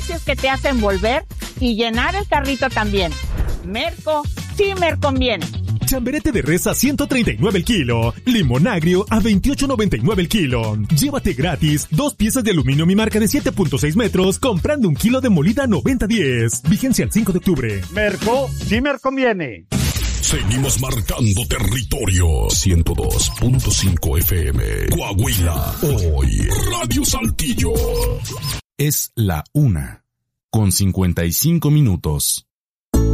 precios que te hacen volver y llenar el carrito también. Merco, sí me conviene. Chamberete de res a 139 el kilo. Limón agrio a 28.99 el kilo. Llévate gratis 2 piezas de aluminio mi marca de 7.6 metros comprando 1 kilo de molida 90-10. Vigencia el 5 de octubre. Merco, sí me conviene. Seguimos marcando territorio. 102.5 FM. Coahuila. Hoy, Radio Saltillo. Es la 1:55 minutos.